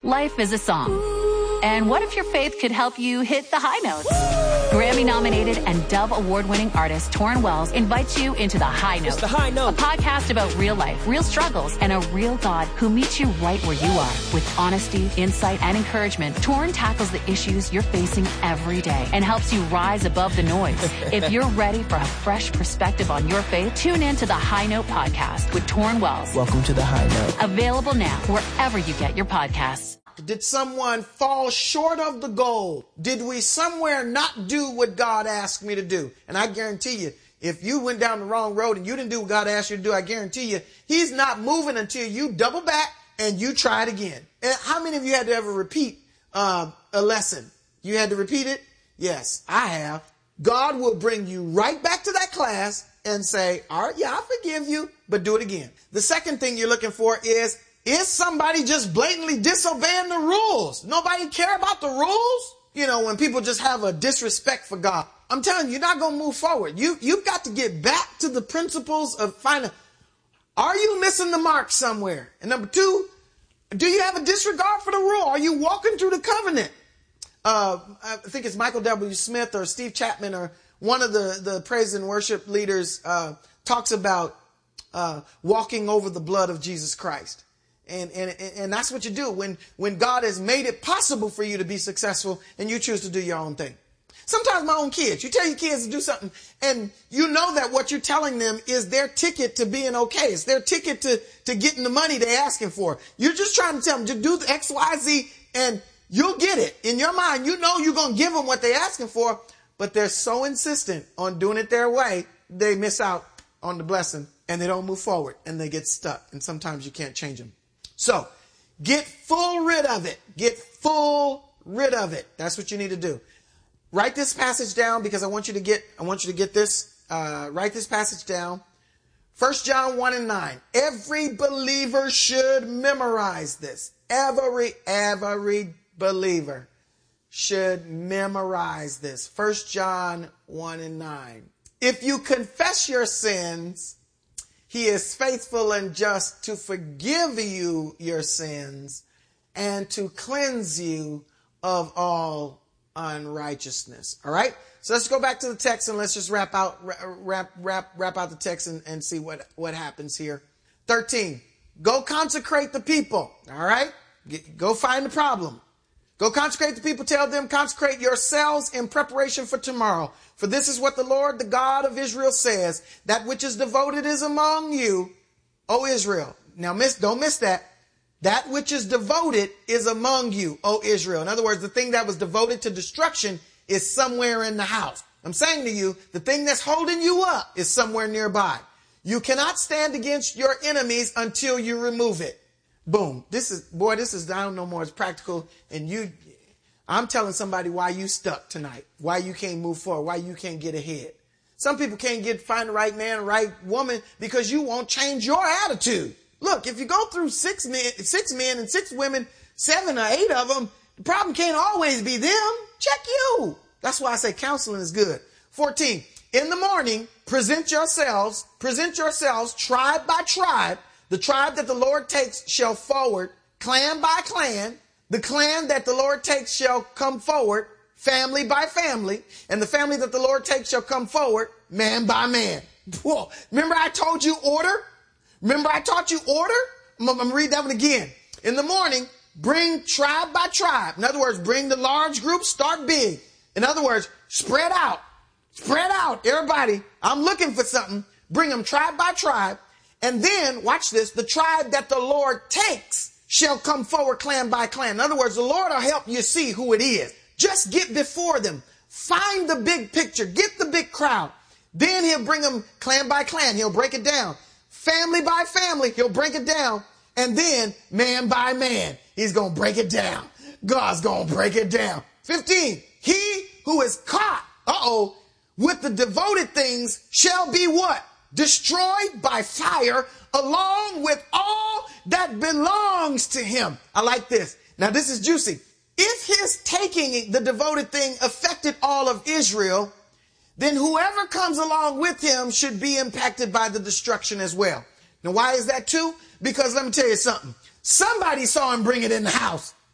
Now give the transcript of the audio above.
Life is a song. And what if your faith could help you hit the high notes? Grammy-nominated and Dove Award-winning artist Torrin Wells invites you into The High Note. It's The High Note. A podcast about real life, real struggles, and a real God who meets you right where you are. With honesty, insight, and encouragement, Torrin tackles the issues you're facing every day and helps you rise above the noise. If you're ready for a fresh perspective on your faith, tune in to The High Note podcast with Torrin Wells. Welcome to The High Note. Available now wherever you get your podcasts. Did someone fall short of the goal? Did we somewhere not do what God asked me to do? And I guarantee you, if you went down the wrong road and you didn't do what God asked you to do, I guarantee you, he's not moving until you double back and you try it again. And how many of you had to ever repeat a lesson? You had to repeat it? Yes, I have. God will bring you right back to that class and say, all right, yeah, I forgive you, but do it again. The second thing you're looking for is somebody just blatantly disobeying the rules? Nobody care about the rules? You know, when people just have a disrespect for God. I'm telling you, you're not going to move forward. You've got to get back to the principles of finding, are you missing the mark somewhere? And number two, do you have a disregard for the rule? Are you walking through the covenant? I think it's Michael W. Smith or Steve Chapman or one of the praise and worship leaders talks about walking over the blood of Jesus Christ. And that's what you do when God has made it possible for you to be successful and you choose to do your own thing. Sometimes my own kids, you tell your kids to do something and you know that what you're telling them is their ticket to being okay. It's their ticket to getting the money they're asking for. You're just trying to tell them to do the X, Y, Z and you'll get it. In your mind, you know you're going to give them what they're asking for, but they're so insistent on doing it their way, they miss out on the blessing and they don't move forward and they get stuck. And sometimes you can't change them. So get full rid of it. Get full rid of it. That's what you need to do. Write this passage down because I want you to get this. Write this passage down. 1 John 1:9. Every believer should memorize this. Every believer should memorize this. 1 John 1:9. If you confess your sins, he is faithful and just to forgive you your sins and to cleanse you of all unrighteousness. All right. So let's go back to the text and let's just wrap out the text and see what happens here. 13. Go consecrate the people. All right. Go find the problem. Go consecrate the people. Tell them, consecrate yourselves in preparation for tomorrow. For this is what the Lord, the God of Israel says, that which is devoted is among you, O Israel. Now, don't miss that. That which is devoted is among you, O Israel. In other words, the thing that was devoted to destruction is somewhere in the house. I'm saying to you, the thing that's holding you up is somewhere nearby. You cannot stand against your enemies until you remove it. Boom. This is, I don't know more. It's practical. And I'm telling somebody why you stuck tonight, why you can't move forward, why you can't get ahead. Some people can't find the right man, right woman because you won't change your attitude. Look, if you go through six men and 6 women, 7 or 8 of them, the problem can't always be them. Check you. That's why I say counseling is good. 14, in the morning, present yourselves tribe by tribe. The tribe that the Lord takes shall forward, clan by clan. The clan that the Lord takes shall come forward, family by family. And the family that the Lord takes shall come forward, man by man. Whoa. Remember I told you order? Remember I taught you order? I'm going to read that one again. In the morning, bring tribe by tribe. In other words, bring the large group, start big. In other words, spread out. Spread out. Everybody, I'm looking for something. Bring them tribe by tribe. And then, watch this, the tribe that the Lord takes shall come forward clan by clan. In other words, the Lord will help you see who it is. Just get before them. Find the big picture. Get the big crowd. Then he'll bring them clan by clan. He'll break it down. Family by family, he'll break it down. And then man by man, he's going to break it down. God's going to break it down. 15, he who is caught, with the devoted things shall be what? Destroyed by fire along with all that belongs to him. I like this. Now this is juicy. If his taking the devoted thing affected all of Israel, then whoever comes along with him should be impacted by the destruction as well. Now why is that too? Because let me tell you something. Somebody saw him bring it in the house.